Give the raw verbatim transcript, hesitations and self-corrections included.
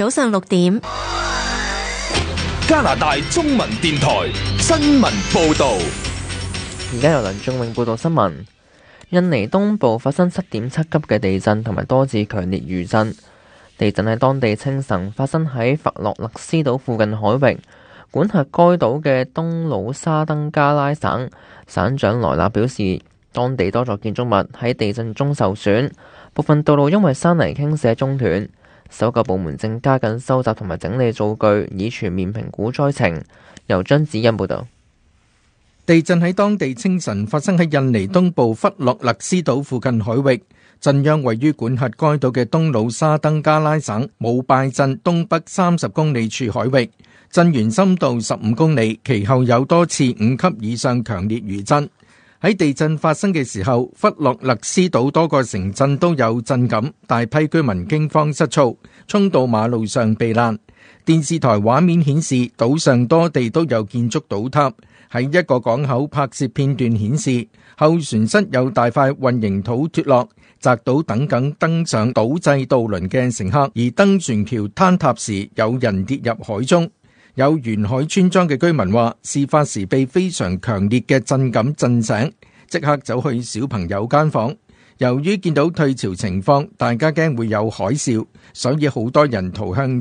早上六點。 加拿大中文電台新聞報道。 而家由梁仲永報道新聞。印尼東部發生七點七級嘅地震同埋多次強烈餘震。地震喺當地清晨發生喺佛洛勒斯島附近海域，管轄該島嘅東努沙登加拉省省長萊納表示，當地多座建築物喺地震中受損，部分道路因為山泥傾瀉中斷。搜救部門正加緊收集同埋整理數據，以全面評估災情。由張子欣報道。 地震喺當地清晨發生喺印尼東部弗洛勒斯島附近海域，震央位於管轄該島嘅東努沙登加拉省姆拜鎮東北三十公里處海域，震源深度十五公里，其後有多次五級以上強烈餘震。喺地震發生嘅時候，弗洛勒斯島多個城鎮都有震感，大批居民驚慌失措，衝到馬路上避難。電視台畫面顯示，島上多地都有建築倒塌。喺一個港口拍攝片段顯示，後船室有大塊混凝土脫落，砸到等緊登上島際渡輪嘅乘客，而登船橋坍塌時，有人跌入海中。有沿海村莊嘅居民話，事發時被非常強烈嘅震感震醒，即刻走去小朋友間房。由於見到退潮情況，大家驚會有海嘯，所以好多人逃向